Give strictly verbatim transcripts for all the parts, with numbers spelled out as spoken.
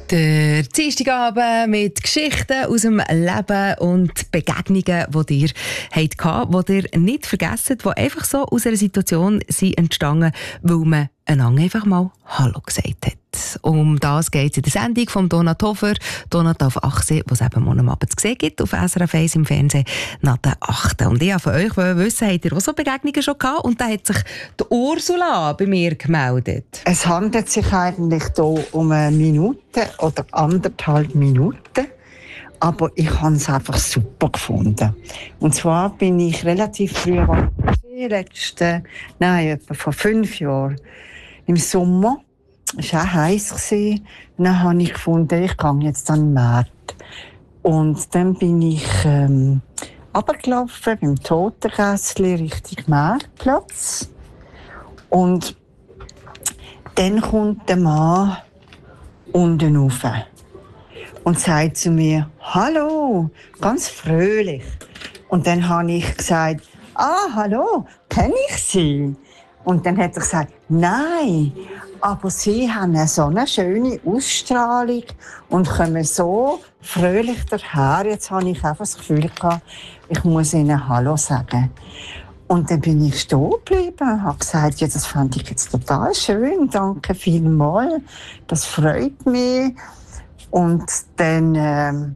Der Dienstagabend mit Geschichten aus dem Leben und Begegnungen, die ihr hattet, die ihr nicht vergessen, die einfach so aus einer Situation sind entstanden, weil man einander einfach mal Hallo gesagt hat. Um das geht es in der Sendung von Donat Hofer, Donat auf Achse, was es eben morgen Abend zu sehen gibt, auf S R F eins im Fernsehen, nach der achten. Und ich wollte von euch wissen, habt ihr auch so Begegnungen schon gehabt? Und da hat sich die Ursula bei mir gemeldet. Es handelt sich eigentlich hier um eine Minute oder anderthalb Minuten. Aber ich habe es einfach super gefunden. Und zwar bin ich relativ früh, letzten, nein, etwa vor fünf Jahren, im Sommer. Es war auch heiß. Dann habe ich gefunden, ich gehe jetzt an den Markt. Und dann bin ich ähm, runtergelaufen beim Totengässli Richtung Marktplatz. Und dann kommt der Mann unten rauf und sagt zu mir, «Hallo», ganz fröhlich. Und dann habe ich gesagt, «Ah, hallo, kenne ich Sie?» Und dann hat er gesagt, «Nein, aber Sie haben eine so eine schöne Ausstrahlung und kommen so fröhlich daher. Jetzt habe ich einfach das Gefühl gehabt, ich muss Ihnen Hallo sagen.» Und dann bin ich stehen geblieben und habe gesagt, ja, das fand ich jetzt total schön, danke vielmals, das freut mich. Und dann ähm,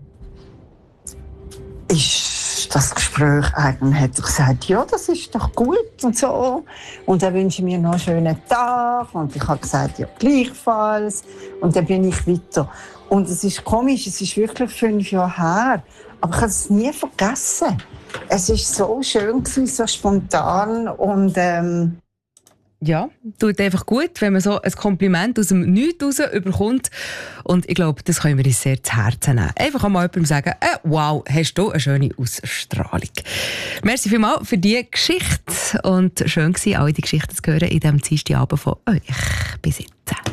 ist das Gespräch eigentlich, hat er gesagt, ja, das ist doch gut und so. Und dann wünsche ich mir noch einen schönen Tag. Und ich habe gesagt, ja, gleichfalls. Und dann bin ich weiter. Und es ist komisch, es ist wirklich fünf Jahre her. Aber ich habe es nie vergessen. Es war so schön, so spontan und ähm ja, tut einfach gut, wenn man so ein Kompliment aus dem Nichts raus überkommt. Und ich glaube, das können wir uns sehr zu Herzen nehmen. Einfach einmal jemandem sagen, äh, wow, hast du eine schöne Ausstrahlung. Merci vielmals für diese Geschichte. Und schön war, alle die Geschichten zu hören in diesem Dienstagabend von euch. Bis jetzt.